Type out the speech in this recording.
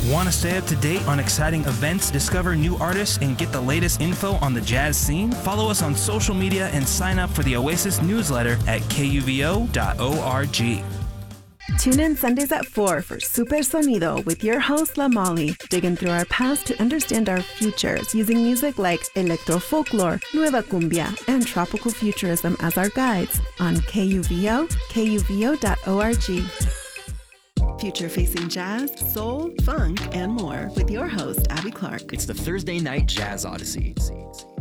Want to stay up to date on exciting events, discover new artists, and get the latest info on the jazz scene? Follow us on social media and sign up for the Oasis newsletter at kuvo.org. Tune in Sundays at 4 for Super Sonido with your host, La Molly, digging through our past to understand our futures using music like electro folklore, nueva cumbia, and tropical futurism as our guides on KUVO, kuvo.org. Future-facing jazz, soul, funk, and more with your host, Abby Clark. It's the Thursday Night Jazz Odyssey.